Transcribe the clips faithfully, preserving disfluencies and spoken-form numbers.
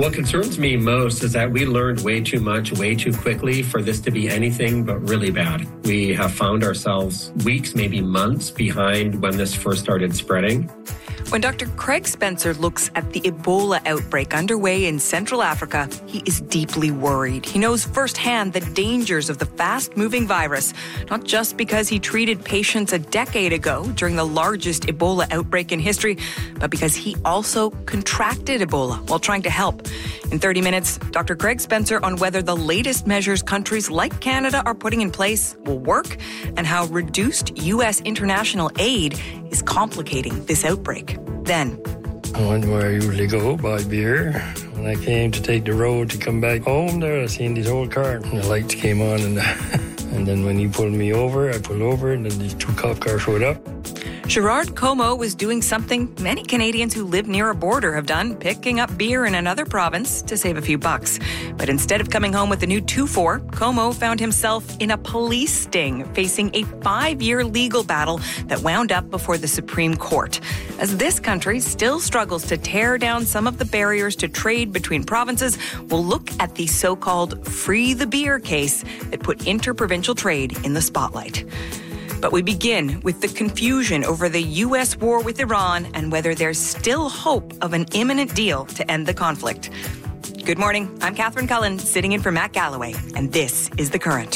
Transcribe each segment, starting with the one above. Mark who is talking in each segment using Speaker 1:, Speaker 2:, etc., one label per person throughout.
Speaker 1: What concerns me most is that we learned way too much, way too quickly for this to be anything but really bad. We have found ourselves weeks, maybe months behind when this first started spreading.
Speaker 2: When Doctor Craig Spencer looks at the Ebola outbreak underway in Central Africa, he is deeply worried. He knows firsthand the dangers of the fast-moving virus, not just because he treated patients a decade ago during the largest Ebola outbreak in history, but because he also contracted Ebola while trying to help. In thirty minutes, Doctor Craig Spencer on whether the latest measures countries like Canada are putting in place will work and how reduced U S international aid is complicating this outbreak. Then,
Speaker 3: I went where I usually go, buy beer. When I came to take the road to come back home there, I seen this old car and the lights came on and, and then when he pulled me over, I pulled over and then these two cop cars showed up.
Speaker 2: Gerard Como was doing something many Canadians who live near a border have done, picking up beer in another province to save a few bucks. But instead of coming home with a new two four, Como found himself in a police sting, facing a five-year legal battle that wound up before the Supreme Court. As this country still struggles to tear down some of the barriers to trade between provinces, we'll look at the so-called Free the Beer case that put interprovincial trade in the spotlight. But we begin with the confusion over the U S war with Iran and whether there's still hope of an imminent deal to end the conflict. Good morning. I'm Catherine Cullen, sitting in for Matt Galloway, and this is The Current.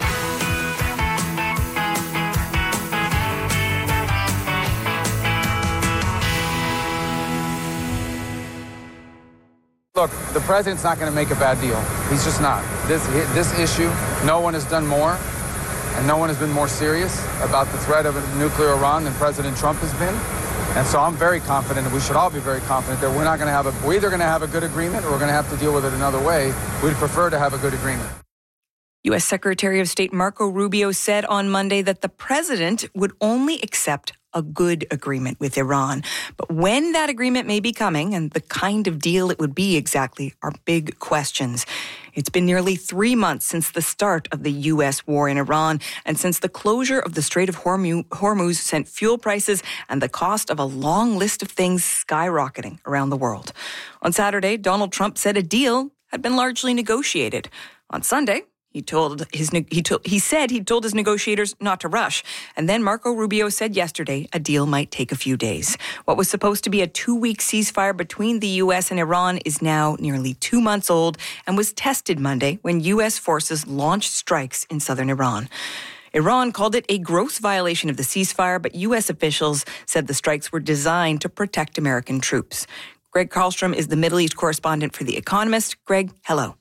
Speaker 4: Look, the president's not going to make a bad deal. He's just not. This this issue, no one has done more. And no one has been more serious about the threat of a nuclear Iran than President Trump has been. And so I'm very confident, and we should all be very confident, that we're not going to have a, we're either going to have a good agreement or we're going to have to deal with it another way. We'd prefer to have a good agreement.
Speaker 2: U S Secretary of State Marco Rubio said on Monday that the president would only accept a good agreement with Iran. But when that agreement may be coming and the kind of deal it would be exactly are big questions. It's been nearly three months since the start of the U S war in Iran and since the closure of the Strait of Hormuz sent fuel prices and the cost of a long list of things skyrocketing around the world. On Saturday, Donald Trump said a deal had been largely negotiated. On Sunday, He told his he told, he said he told his negotiators not to rush. And then Marco Rubio said yesterday a deal might take a few days. What was supposed to be a two-week ceasefire between the U S and Iran is now nearly two months old and was tested Monday when U S forces launched strikes in southern Iran. Iran called it a gross violation of the ceasefire, but U S officials said the strikes were designed to protect American troops. Greg Karlstrom is the Middle East correspondent for The Economist. Greg, hello.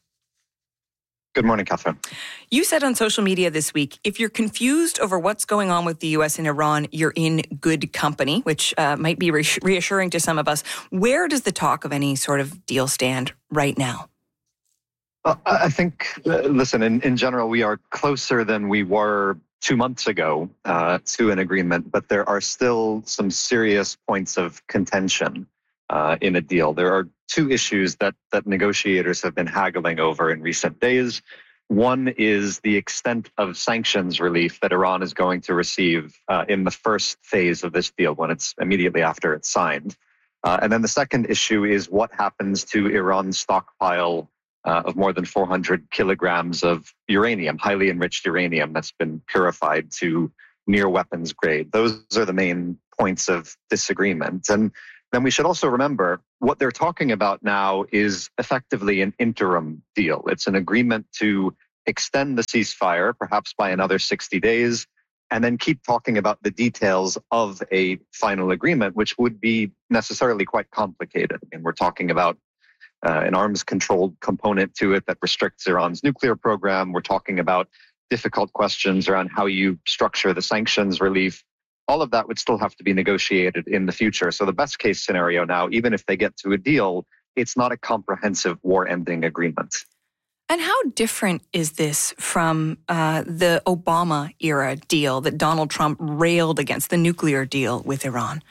Speaker 5: Good morning, Catherine.
Speaker 2: You said on social media this week, if you're confused over what's going on with the U S and Iran, you're in good company, which uh, might be reassuring to some of us. Where does the talk of any sort of deal stand right now?
Speaker 5: Well, I think, uh, listen, in, in general, we are closer than we were two months ago uh, to an agreement, but there are still some serious points of contention uh, in a deal. There are two issues that, that negotiators have been haggling over in recent days. One is the extent of sanctions relief that Iran is going to receive uh, in the first phase of this deal, when it's immediately after it's signed. Uh, and then the second issue is what happens to Iran's stockpile uh, of more than four hundred kilograms of uranium, highly enriched uranium that's been purified to near weapons grade. Those are the main points of disagreement. And then we should also remember what they're talking about now is effectively an interim deal. It's an agreement to extend the ceasefire, perhaps by another sixty days, and then keep talking about the details of a final agreement, which would be necessarily quite complicated. I mean, we're talking about uh, an arms-controlled component to it that restricts Iran's nuclear program. We're talking about difficult questions around how you structure the sanctions relief. All of that would still have to be negotiated in the future. So the best case scenario now, even if they get to a deal, it's not a comprehensive war-ending agreement.
Speaker 2: And how different is this from uh, the Obama-era deal that Donald Trump railed against, the nuclear deal with Iran?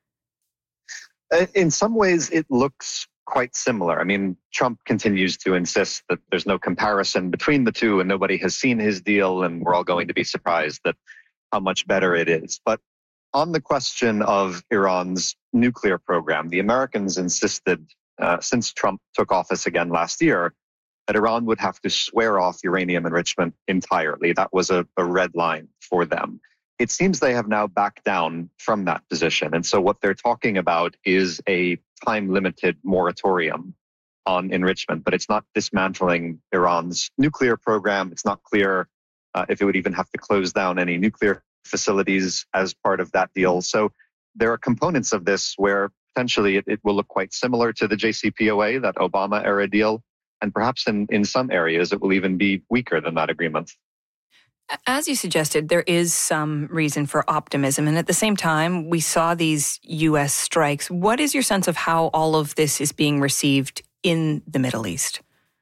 Speaker 5: In some ways, it looks quite similar. I mean, Trump continues to insist that there's no comparison between the two and nobody has seen his deal, and we're all going to be surprised that how much better it is. But on the question of Iran's nuclear program, the Americans insisted uh, since Trump took office again last year, that Iran would have to swear off uranium enrichment entirely. That was a, a red line for them. It seems they have now backed down from that position. And so what they're talking about is a time-limited moratorium on enrichment, but it's not dismantling Iran's nuclear program. It's not clear uh, if it would even have to close down any nuclear facilities as part of that deal. So there are components of this where potentially it, it will look quite similar to the J C P O A, that Obama-era deal, and perhaps in, in some areas it will even be weaker than that agreement.
Speaker 2: As you suggested, there is some reason for optimism. And at the same time, we saw these U S strikes. What is your sense of how all of this is being received in the Middle East?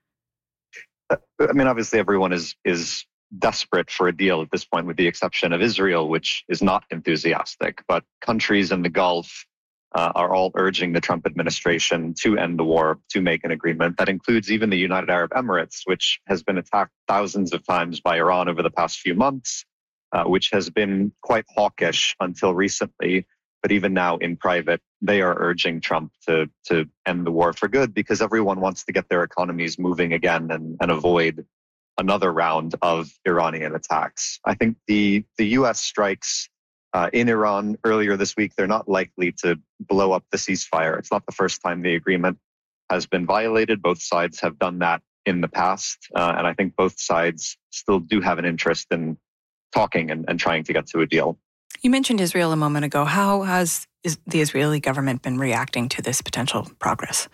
Speaker 5: I mean, obviously, everyone is is desperate for a deal at this point, with the exception of Israel, which is not enthusiastic. But countries in the Gulf uh, are all urging the Trump administration to end the war, to make an agreement. That includes even the United Arab Emirates, which has been attacked thousands of times by Iran over the past few months, uh, which has been quite hawkish until recently. But even now in private, they are urging Trump to, to end the war for good, because everyone wants to get their economies moving again and, and avoid another round of Iranian attacks. I think the, the U S strikes uh, in Iran earlier this week, they're not likely to blow up the ceasefire. It's not the first time the agreement has been violated. Both sides have done that in the past. Uh, and I think both sides still do have an interest in talking and, and trying to get to a deal.
Speaker 2: You mentioned Israel a moment ago. How has the Israeli government been reacting to this potential progress?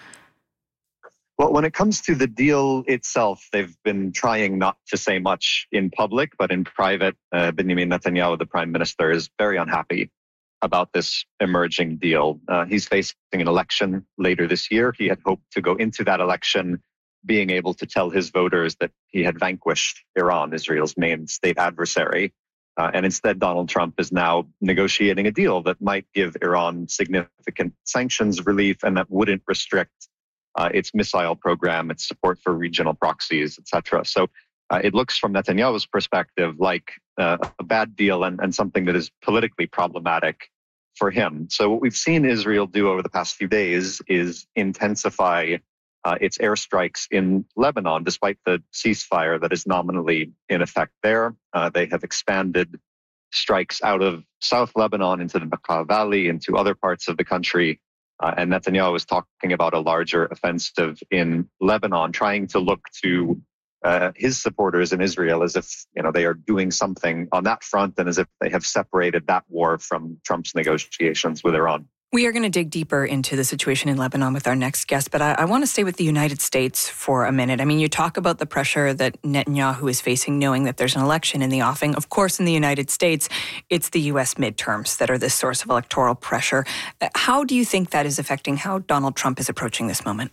Speaker 5: Well, when it comes to the deal itself, they've been trying not to say much in public, but in private, uh, Benjamin Netanyahu, the prime minister, is very unhappy about this emerging deal. Uh, he's facing an election later this year. He had hoped to go into that election being able to tell his voters that he had vanquished Iran, Israel's main state adversary. Uh, and instead, Donald Trump is now negotiating a deal that might give Iran significant sanctions relief and that wouldn't restrict uh, its missile program, its support for regional proxies, et cetera. So uh, it looks from Netanyahu's perspective like uh, a bad deal and, and something that is politically problematic for him. So what we've seen Israel do over the past few days is intensify Uh, its airstrikes in Lebanon, despite the ceasefire that is nominally in effect there. Uh, they have expanded strikes out of South Lebanon into the Bekaa Valley, into other parts of the country. Uh, and Netanyahu is talking about a larger offensive in Lebanon, trying to look to uh, his supporters in Israel as if, you know, they are doing something on that front and as if they have separated that war from Trump's negotiations with Iran.
Speaker 2: We are going to dig deeper into the situation in Lebanon with our next guest, but I, I want to stay with the United States for a minute. I mean, you talk about the pressure that Netanyahu is facing, knowing that there's an election in the offing. Of course, in the United States, it's the U S midterms that are this source of electoral pressure. How do you think that is affecting how Donald Trump is approaching this moment?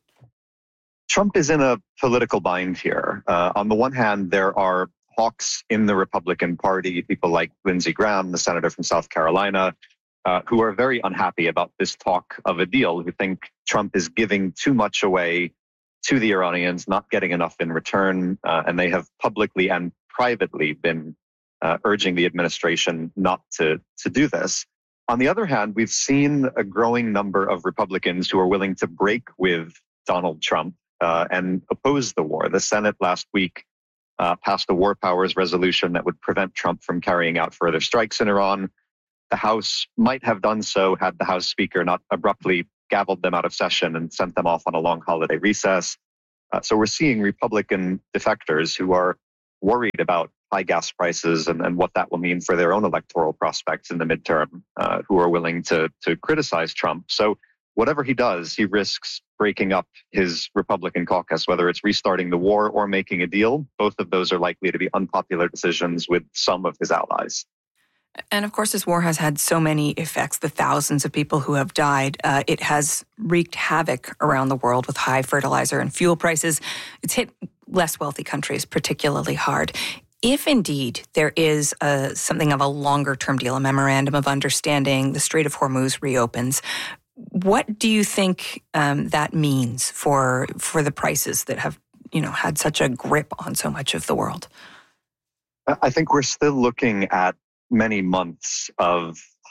Speaker 5: Trump is in a political bind here. Uh, on the one hand, there are hawks in the Republican Party, people like Lindsey Graham, the senator from South Carolina, Uh, who are very unhappy about this talk of a deal, who think Trump is giving too much away to the Iranians, not getting enough in return, uh, and they have publicly and privately been uh, urging the administration not to, to do this. On the other hand, we've seen a growing number of Republicans who are willing to break with Donald Trump uh, and oppose the war. The Senate last week uh, passed a war powers resolution that would prevent Trump from carrying out further strikes in Iran. The House might have done so had the House Speaker not abruptly gavelled them out of session and sent them off on a long holiday recess. Uh, so we're seeing Republican defectors who are worried about high gas prices and, and what that will mean for their own electoral prospects in the midterm, uh, who are willing to, to criticize Trump. So whatever he does, he risks breaking up his Republican caucus, whether it's restarting the war or making a deal. Both of those are likely to be unpopular decisions with some of his allies.
Speaker 2: And of course, this war has had so many effects, the thousands of people who have died. Uh, it has wreaked havoc around the world with high fertilizer and fuel prices. It's hit less wealthy countries particularly hard. If indeed there is a, something of a longer-term deal, a memorandum of understanding, the Strait of Hormuz reopens, what do you think um, that means for for the prices that have, you know, had such a grip on so much of the world?
Speaker 5: I think we're still looking at many months of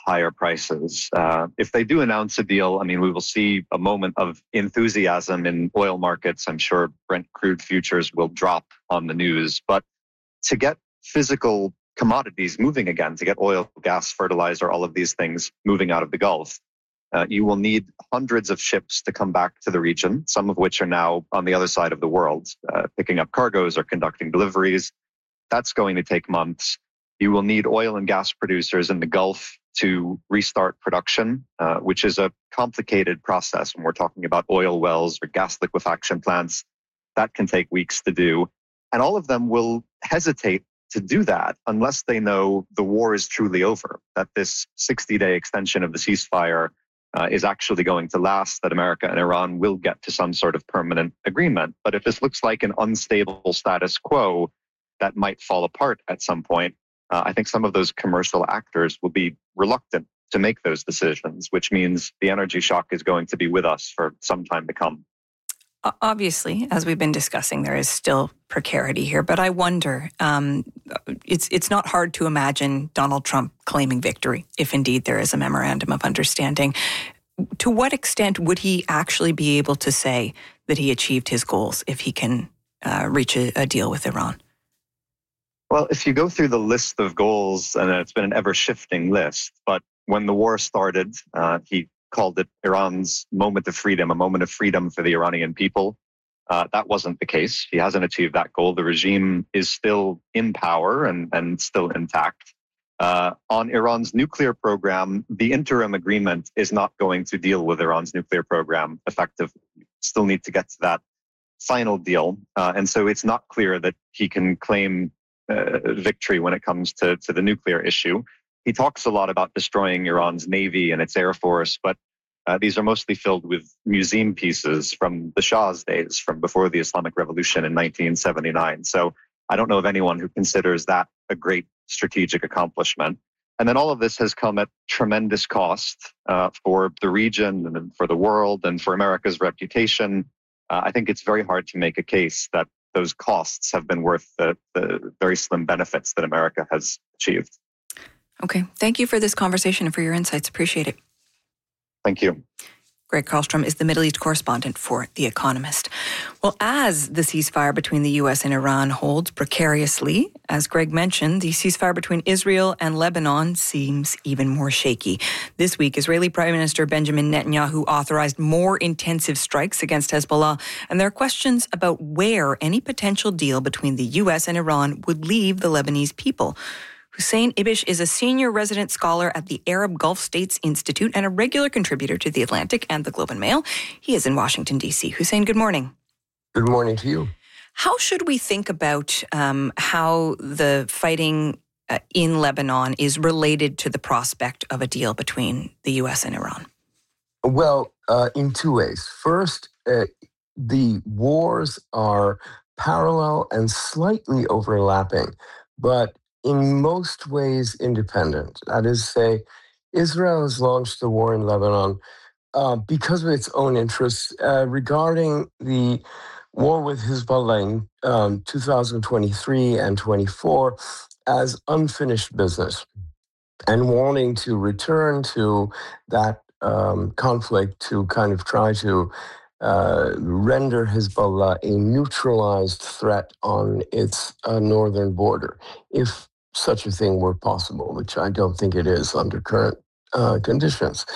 Speaker 5: higher prices. Uh, if they do announce a deal, I mean, we will see a moment of enthusiasm in oil markets. I'm sure Brent crude futures will drop on the news. But to get physical commodities moving again, to get oil, gas, fertilizer, all of these things moving out of the Gulf, uh, you will need hundreds of ships to come back to the region, some of which are now on the other side of the world, uh, picking up cargoes or conducting deliveries. That's going to take months. You will need oil and gas producers in the Gulf to restart production, uh, which is a complicated process when we're talking about oil wells or gas liquefaction plants. That can take weeks to do. And all of them will hesitate to do that unless they know the war is truly over, that this sixty-day extension of the ceasefire uh, is actually going to last, that America and Iran will get to some sort of permanent agreement. But if this looks like an unstable status quo that might fall apart at some point, uh, I think some of those commercial actors will be reluctant to make those decisions, which means the energy shock is going to be with us for some time to come.
Speaker 2: Obviously, as we've been discussing, there is still precarity here, but I wonder, um, it's it's not hard to imagine Donald Trump claiming victory, if indeed there is a memorandum of understanding. To what extent would he actually be able to say that he achieved his goals if he can uh, reach a, a deal with Iran?
Speaker 5: Well, if you go through the list of goals, and it's been an ever-shifting list, but when the war started, uh, he called it Iran's moment of freedom, a moment of freedom for the Iranian people. Uh, that wasn't the case. He hasn't achieved that goal. The regime is still in power and, and still intact. Uh, on Iran's nuclear program, the interim agreement is not going to deal with Iran's nuclear program effectively. Still need to get to that final deal. Uh, and so it's not clear that he can claim uh, victory when it comes to, to the nuclear issue. He talks a lot about destroying Iran's navy and its air force, but uh, these are mostly filled with museum pieces from the Shah's days, from before the Islamic Revolution in nineteen seventy-nine. So I don't know of anyone who considers that a great strategic accomplishment. And then all of this has come at tremendous cost uh, for the region and for the world and for America's reputation. Uh, I think it's very hard to make a case that those costs have been worth the, the very slim benefits that America has achieved.
Speaker 2: Okay. Thank you for this conversation and for your insights. Appreciate it.
Speaker 5: Thank you.
Speaker 2: Greg Karlstrom is the Middle East correspondent for The Economist. Well, as the ceasefire between the U S and Iran holds precariously, as Greg mentioned, the ceasefire between Israel and Lebanon seems even more shaky. This week, Israeli Prime Minister Benjamin Netanyahu authorized more intensive strikes against Hezbollah, and there are questions about where any potential deal between the U S and Iran would leave the Lebanese people. Hussein Ibish is a senior resident scholar at the Arab Gulf States Institute and a regular contributor to The Atlantic and The Globe and Mail. He is in Washington, D C. Hussein, good morning.
Speaker 6: Good morning to you.
Speaker 2: How should we think about um, how the fighting uh, in Lebanon is related to the prospect of a deal between the U S and Iran?
Speaker 6: Well, uh, in two ways. First, uh, the wars are parallel and slightly overlapping, but in most ways independent. That is to say, Israel has launched the war in Lebanon uh, because of its own interests uh, regarding the war with Hezbollah in um, two thousand twenty-three and twenty-four as unfinished business, and wanting to return to that um, conflict to kind of try to uh, render Hezbollah a neutralized threat on its uh, northern border, if such a thing were possible, which I don't think it is under current uh, conditions.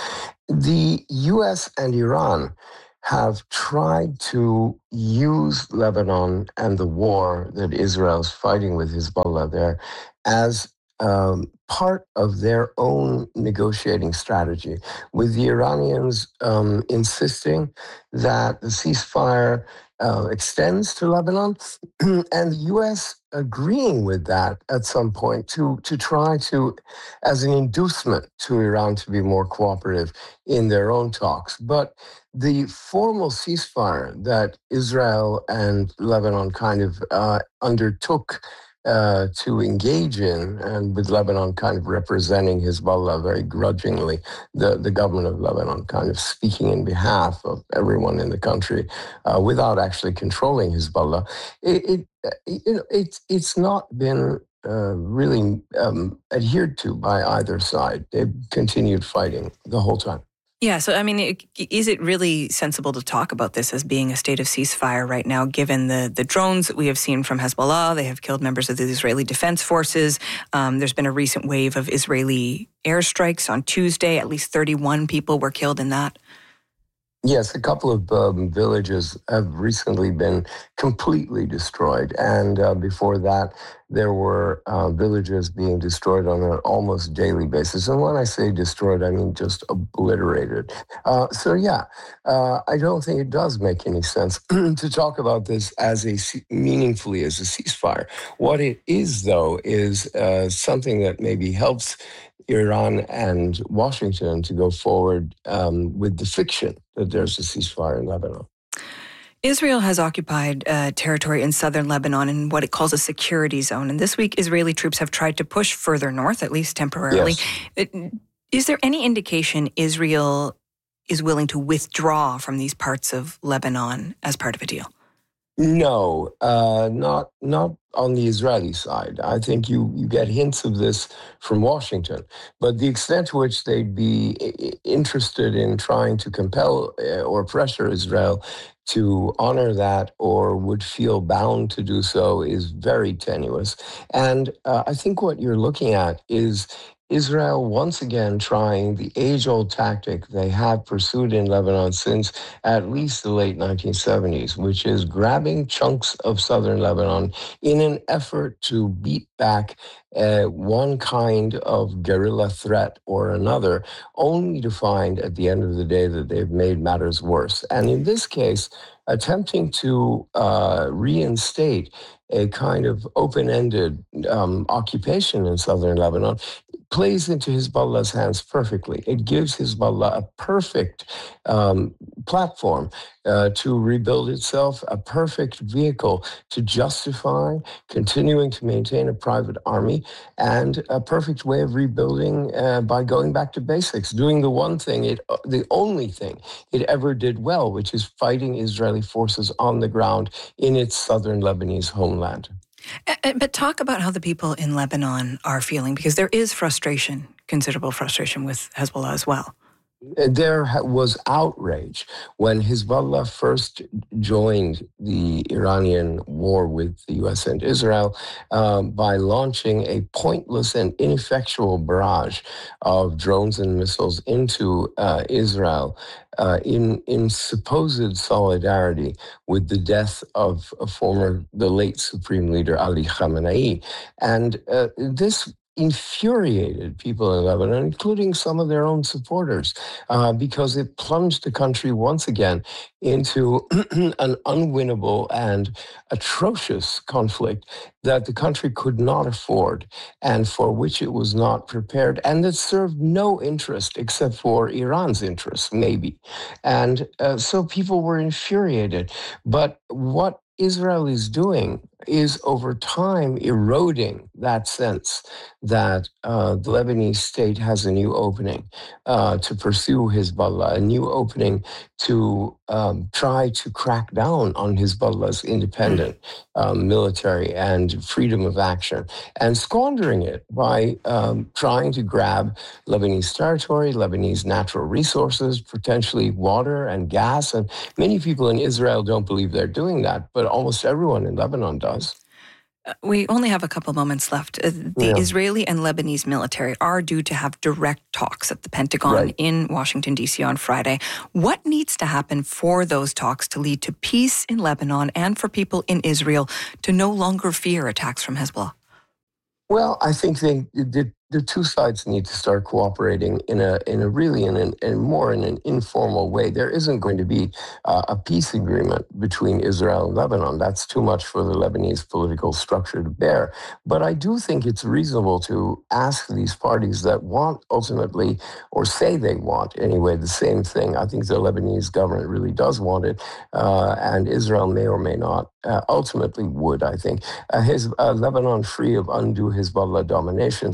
Speaker 6: The U S and Iran have tried to use Lebanon and the war that Israel's fighting with Hezbollah there as um, part of their own negotiating strategy, with the Iranians um, insisting that the ceasefire uh, extends to Lebanon, and the U S agreeing with that at some point to, to try to, as an inducement to Iran to be more cooperative in their own talks. But the formal ceasefire that Israel and Lebanon kind of uh, undertook uh, to engage in, and with Lebanon kind of representing Hezbollah very grudgingly, the, the government of Lebanon kind of speaking in behalf of everyone in the country uh, without actually controlling Hezbollah, it, it, it, it's, it's not been uh, really um, adhered to by either side. They've continued fighting the whole time.
Speaker 2: Yeah, so I mean, is it really sensible to talk about this as being a state of ceasefire right now, given the, the drones that we have seen from Hezbollah? They have killed members of the Israeli Defense Forces. Um, there's been a recent wave of Israeli airstrikes on Tuesday. At least thirty-one people were killed in that.
Speaker 6: Yes, a couple of um, villages have recently been completely destroyed. And uh, before that, there were uh, villages being destroyed on an almost daily basis. And when I say destroyed, I mean just obliterated. Uh, so, yeah, uh, I don't think it does make any sense to talk about this as a meaningfully as a ceasefire. What it is, though, is uh, something that maybe helps Iran and Washington to go forward um, with the fiction that there's a ceasefire in Lebanon.
Speaker 2: Israel has occupied uh, territory in southern Lebanon in what it calls a security zone. And this week, Israeli troops have tried to push further north, at least temporarily. Yes. Is there any indication Israel is willing to withdraw from these parts of Lebanon as part of a deal?
Speaker 6: No, uh, not not on the Israeli side. I think you, you get hints of this from Washington, but the extent to which they'd be interested in trying to compel or pressure Israel to honor that or would feel bound to do so is very tenuous. And uh, I think what you're looking at is Israel once again trying the age-old tactic they have pursued in Lebanon since at least the late nineteen seventies, which is grabbing chunks of southern Lebanon in an effort to beat back uh, one kind of guerrilla threat or another, only to find at the end of the day that they've made matters worse. And in this case, attempting to uh, reinstate a kind of open-ended um, occupation in southern Lebanon plays into Hezbollah's hands perfectly. It gives Hezbollah a perfect um, platform uh, to rebuild itself, a perfect vehicle to justify continuing to maintain a private army, and a perfect way of rebuilding uh, by going back to basics, doing the one thing, it, the only thing it ever did well, which is fighting Israeli forces on the ground in its southern Lebanese homeland.
Speaker 2: But talk about how the people in Lebanon are feeling, because there is frustration, considerable frustration with Hezbollah as well.
Speaker 6: There was outrage when Hezbollah first joined the Iranian war with the U S and Israel um, by launching a pointless and ineffectual barrage of drones and missiles into uh, Israel uh, in, in supposed solidarity with the death of a former, the late Supreme Leader Ali Khamenei. And uh, this infuriated people in Lebanon, including some of their own supporters, uh, because it plunged the country once again into an unwinnable and atrocious conflict that the country could not afford and for which it was not prepared, and that served no interest except for Iran's interests, maybe. And uh, so people were infuriated. But what Israel is doing is over time eroding that sense that uh, the Lebanese state has a new opening uh, to pursue Hezbollah, a new opening to um, try to crack down on Hezbollah's independent um, military and freedom of action, and squandering it by um, trying to grab Lebanese territory, Lebanese natural resources, potentially water and gas. And many people in Israel don't believe they're doing that, but almost everyone in Lebanon does.
Speaker 2: We only have a couple moments left. The yeah. Israeli and Lebanese military are due to have direct talks at the Pentagon right. in Washington, D C on Friday. What needs to happen for those talks to lead to peace in Lebanon and for people in Israel to no longer fear attacks from Hezbollah?
Speaker 6: Well, I think they, the, the two sides need to start cooperating in a in a really in an in more in an informal way. There isn't going to be uh, a peace agreement between Israel and Lebanon. That's too much for the Lebanese political structure to bear. But I do think it's reasonable to ask these parties that want ultimately, or say they want anyway, the same thing. I think the Lebanese government really does want it, uh, and Israel may or may not uh, ultimately would. I think uh, his uh, Lebanon free of undue Hezbollah domination, serving as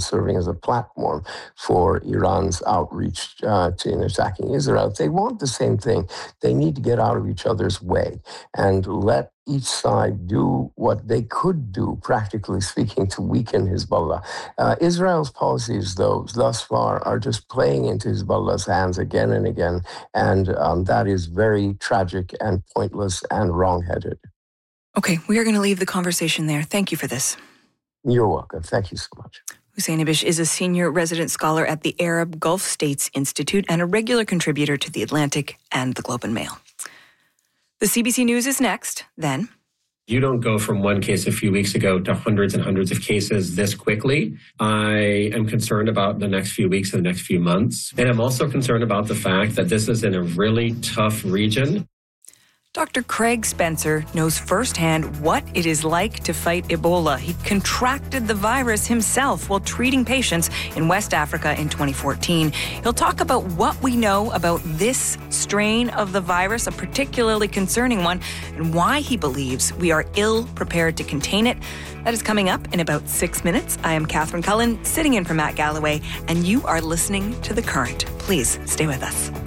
Speaker 6: as a platform for Iran's outreach uh, to in attacking Israel. If they want the same thing, they need to get out of each other's way and let each side do what they could do, practically speaking, to weaken Hezbollah. Uh, Israel's policies, though, thus far, are just playing into Hezbollah's hands again and again, and um, that is very tragic and pointless and wrong-headed.
Speaker 2: Okay, we are going to leave the conversation there. Thank you for this.
Speaker 6: You're welcome. Thank you so much.
Speaker 2: Hussein Ibish is a senior resident scholar at the Arab Gulf States Institute and a regular contributor to The Atlantic and The Globe and Mail. The C B C News is next, then.
Speaker 1: You don't go from one case a few weeks ago to hundreds and hundreds of cases this quickly. I am concerned about the next few weeks and the next few months. And I'm also concerned about the fact that this is in a really tough region.
Speaker 2: Doctor Craig Spencer knows firsthand what it is like to fight Ebola. He contracted the virus himself while treating patients in West Africa in twenty fourteen. He'll talk about what we know about this strain of the virus, a particularly concerning one, and why he believes we are ill prepared to contain it. That is coming up in about six minutes. I am Catherine Cullen, sitting in for Matt Galloway, and you are listening to The Current. Please stay with us.